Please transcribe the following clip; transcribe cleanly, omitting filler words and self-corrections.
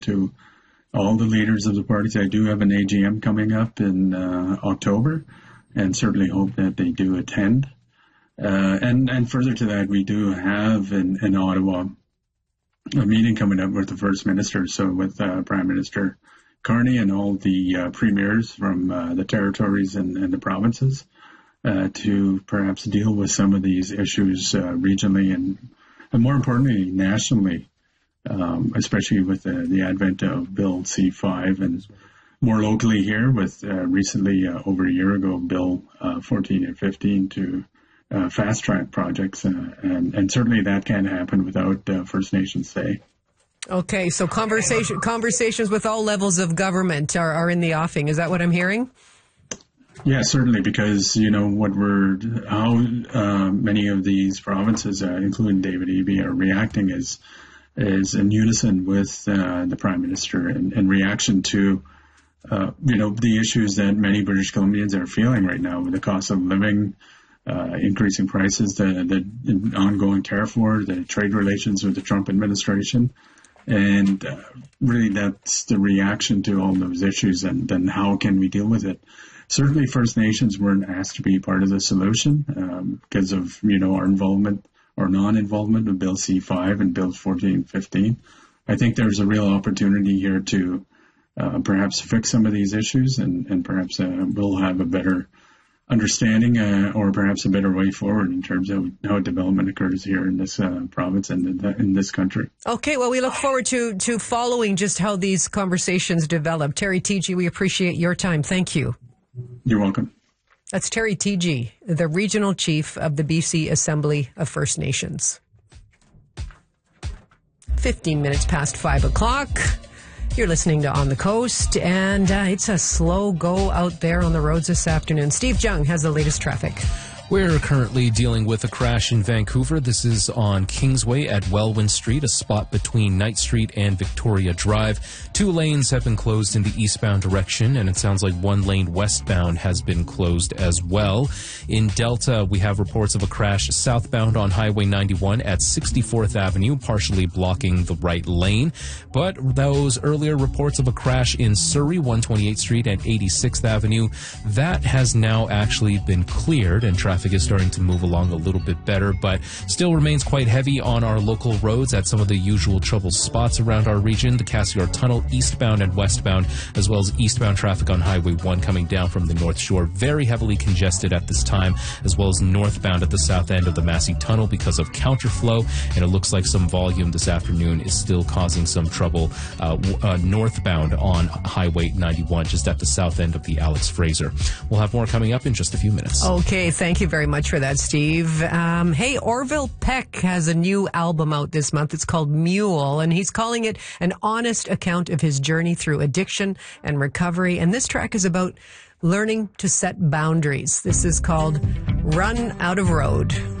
to all the leaders of the parties. I do have an AGM coming up in October, and certainly hope that they do attend. And further to that, we do have in Ottawa a meeting coming up with the First Minister, so with Prime Minister Carney and all the premiers from the territories and the provinces to perhaps deal with some of these issues regionally and more importantly, nationally, especially with the advent of Bill C-5 and more locally here with recently, over a year ago, Bill 14 and 15 to fast-track projects. And certainly that can't happen without First Nations say. Okay, so conversations with all levels of government are in the offing. Is that what I'm hearing? Yeah, certainly, because, how many of these provinces, including David Eby, are reacting is in unison with the Prime Minister in reaction to, the issues that many British Columbians are feeling right now with the cost of living, increasing prices, the ongoing tariff war, the trade relations with the Trump administration. And really that's the reaction to all those issues, and then how can we deal with it? Certainly First Nations weren't asked to be part of the solution because of, our involvement or non-involvement with Bill C-5 and Bills 14 and 15. I think there's a real opportunity here to perhaps fix some of these issues and perhaps we'll have a better understanding or perhaps a better way forward in terms of how development occurs here in this province and in this country. Okay, well, we look forward to following just how these conversations develop. Terry Teegee, we appreciate your time. Thank you. You're welcome. That's Terry Teegee, the Regional Chief of the BC Assembly of First Nations. 15 minutes past 5 o'clock. You're listening to On the Coast, and it's a slow go out there on the roads this afternoon. Steve Jung has the latest traffic. We're currently dealing with a crash in Vancouver. This is on Kingsway at Welwyn Street, a spot between Knight Street and Victoria Drive. 2 lanes have been closed in the eastbound direction, and it sounds like 1 lane westbound has been closed as well. In Delta, we have reports of a crash southbound on Highway 91 at 64th Avenue, partially blocking the right lane. But those earlier reports of a crash in Surrey, 128th Street and 86th Avenue, that has now actually been cleared, and traffic is starting to move along a little bit better, but still remains quite heavy on our local roads at some of the usual trouble spots around our region. The Cassiar Tunnel, eastbound and westbound, as well as eastbound traffic on Highway 1 coming down from the North Shore, very heavily congested at this time, as well as northbound at the south end of the Massey Tunnel because of counterflow, and it looks like some volume this afternoon is still causing some trouble northbound on Highway 91, just at the south end of the Alex Fraser. We'll have more coming up in just a few minutes. Okay, thank you very much for that, Steve. Hey, Orville Peck has a new album out this month. It's called Mule, and he's calling it an honest account of his journey through addiction and recovery. And this track is about learning to set boundaries. This is called Run Out of Road.